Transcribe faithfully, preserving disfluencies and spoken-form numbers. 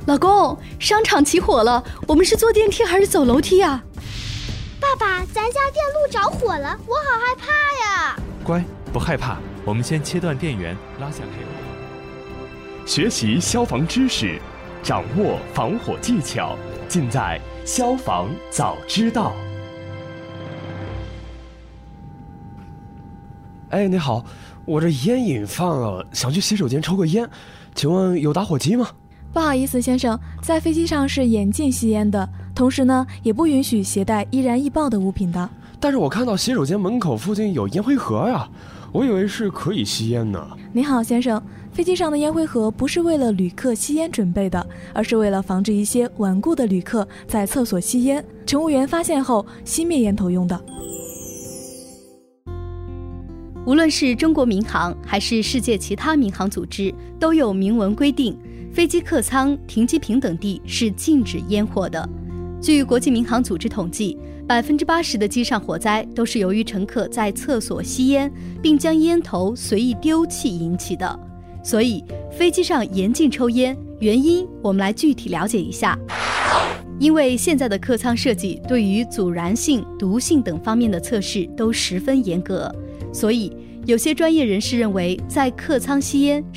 老公，商场起火了，我们是坐电梯还是走楼梯啊？ 爸爸，咱家电路着火了，我好害怕呀！ 乖，不害怕，我们先切断电源，拉下开关。 学习消防知识，掌握防火技巧，尽在消防早知道。 哎，你好，我这烟瘾犯了，想去洗手间抽个烟，请问有打火机吗？ 不好意思，先生，在飞机上是严禁吸烟的，同时呢，也不允许携带易燃易爆的物品的。 但是我看到洗手间门口附近有烟灰盒呀，我以为是可以吸烟呢。 你好，先生，飞机上的烟灰盒不是为了旅客吸烟准备的，而是为了防止一些顽固的旅客在厕所吸烟，乘务员发现后熄灭烟头用的。 无论是中国民航还是世界其他民航组织，都有明文规定，飞机客舱、停机坪等地是禁止烟火的。据国际民航组织统计，百分之八十的机上火灾都是由于乘客在厕所吸烟，并将烟头随意丢弃引起的。所以，飞机上严禁抽烟，原因我们来具体了解一下。因为现在的客舱设计对于阻燃性、毒性等方面的测试都十分严格，所以有些专业人士认为，在客舱吸烟